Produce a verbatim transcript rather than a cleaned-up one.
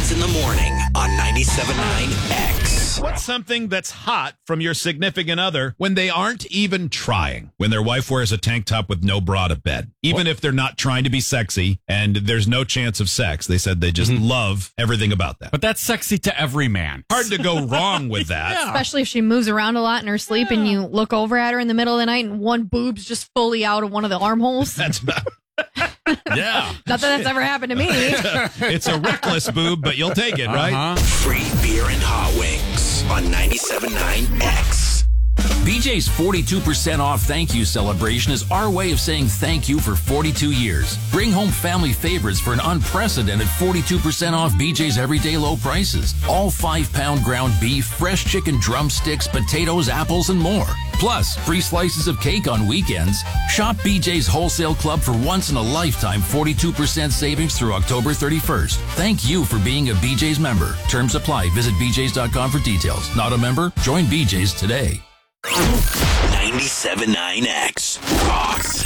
Friends in the Morning on ninety-seven point nine X. What's something that's hot from your significant other when they aren't even trying? When their wife wears a tank top with no bra to bed. Even what? If they're not trying to be sexy and there's no chance of sex, they said they just mm-hmm. love everything about that. But that's sexy to every man. Hard to go wrong with that. Yeah. Especially if she moves around a lot in her sleep yeah. and you look over at her in the middle of the night and one boob's just fully out of one of the armholes. That's about... Yeah. Not that that's ever happened to me. It's a reckless boob, but you'll take it, right? Uh-huh. Free beer and hot wings on ninety-seven point nine X. B J's forty-two percent off thank you celebration is our way of saying thank you for forty-two years. Bring home family favorites for an unprecedented forty-two percent off B J's everyday low prices. All five-pound ground beef, fresh chicken drumsticks, potatoes, apples, and more. Plus, free slices of cake on weekends. Shop B J's Wholesale Club for once-in-a-lifetime forty-two percent savings through October thirty-first. Thank you for being a B J's member. Terms apply. Visit b j's dot com for details. Not a member? Join B J's today. ninety-seven point nine X. Rocks.